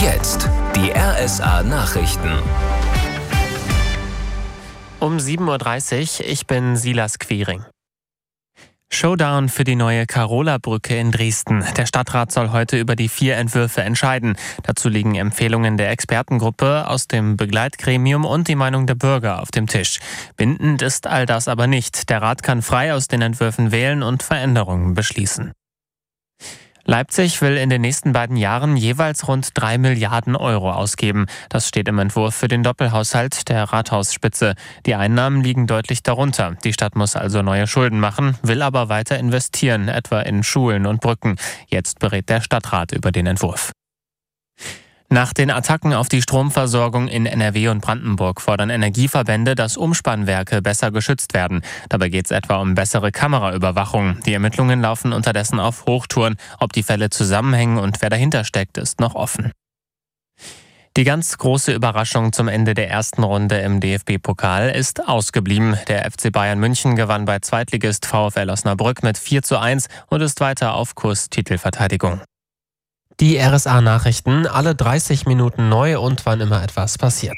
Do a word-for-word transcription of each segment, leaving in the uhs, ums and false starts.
Jetzt die R S A-Nachrichten. Um sieben Uhr dreißig, ich bin Silas Quiring. Showdown für die neue Karola-Brücke in Dresden. Der Stadtrat soll heute über die vier Entwürfe entscheiden. Dazu liegen Empfehlungen der Expertengruppe aus dem Begleitgremium und die Meinung der Bürger auf dem Tisch. Bindend ist all das aber nicht. Der Rat kann frei aus den Entwürfen wählen und Veränderungen beschließen. Leipzig will in den nächsten beiden Jahren jeweils rund drei Milliarden Euro ausgeben. Das steht im Entwurf für den Doppelhaushalt der Rathausspitze. Die Einnahmen liegen deutlich darunter. Die Stadt muss also neue Schulden machen, will aber weiter investieren, etwa in Schulen und Brücken. Jetzt berät der Stadtrat über den Entwurf. Nach den Attacken auf die Stromversorgung in N R W und Brandenburg fordern Energieverbände, dass Umspannwerke besser geschützt werden. Dabei geht es etwa um bessere Kameraüberwachung. Die Ermittlungen laufen unterdessen auf Hochtouren. Ob die Fälle zusammenhängen und wer dahinter steckt, ist noch offen. Die ganz große Überraschung zum Ende der ersten Runde im D F B-Pokal ist ausgeblieben. Der F C Bayern München gewann bei Zweitligist VfL Osnabrück mit vier zu eins und ist weiter auf Kurs Titelverteidigung. Die R S A-Nachrichten, alle dreißig Minuten neu und wann immer etwas passiert.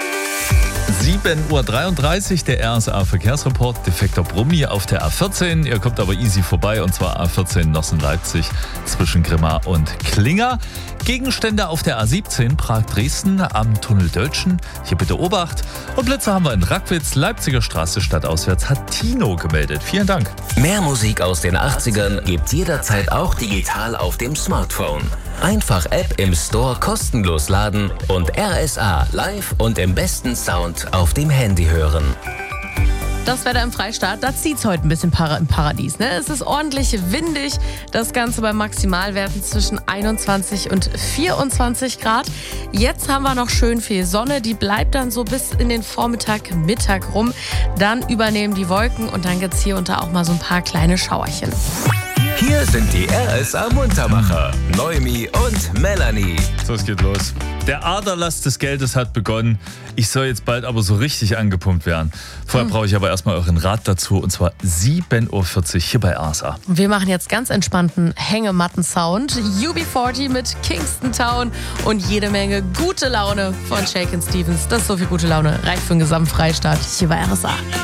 sieben Uhr dreiunddreißig, der R S A-Verkehrsreport, defekter Brummi auf der A vierzehn. Ihr kommt aber easy vorbei, und zwar A vierzehn Nossen-Leipzig zwischen Grimma und Klinga. Gegenstände auf der A siebzehn Prag-Dresden am Tunnel Döltschen. Hier bitte Obacht. Und Blitze haben wir in Rackwitz, Leipziger Straße stadtauswärts, hat Tino gemeldet. Vielen Dank. Mehr Musik aus den achtzigern gibt's jederzeit auch digital auf dem Smartphone. Einfach App im Store kostenlos laden und R S A live und im besten Sound auf dem Handy hören. Das Wetter im Freistaat, da zieht es heute ein bisschen para- im Paradies. Ne? Es ist ordentlich windig, das Ganze bei Maximalwerten zwischen einundzwanzig und vierundzwanzig Grad. Jetzt haben wir noch schön viel Sonne, die bleibt dann so bis in den Vormittag, Mittag rum. Dann übernehmen die Wolken und dann gibt es hier und da auch mal so ein paar kleine Schauerchen. Hier sind die R S A-Muntermacher, Noemi und Melanie. So, es geht los. Der Aderlass des Geldes hat begonnen. Ich soll jetzt bald aber so richtig angepumpt werden. Vorher brauche ich aber erstmal euren Rat dazu, und zwar sieben Uhr vierzig hier bei R S A. Wir machen jetzt ganz entspannten Hängematten-Sound. U B vierzig mit Kingston Town und jede Menge gute Laune von Shakin' Stevens. Das ist so viel gute Laune. Reicht für einen Gesamtfreistaat hier bei R S A.